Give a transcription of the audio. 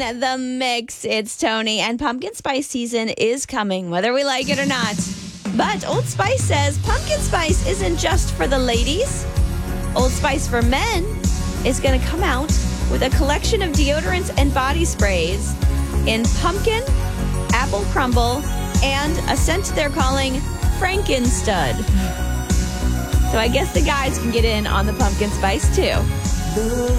The Mix. It's Tony, and pumpkin spice season is coming, whether we like it or not. But Old Spice says pumpkin spice isn't just for the ladies. Old Spice for men is going to come out with a collection of deodorants and body sprays in pumpkin, apple crumble, and a scent they're calling Frankenstud. So I guess the guys can get in on the pumpkin spice too.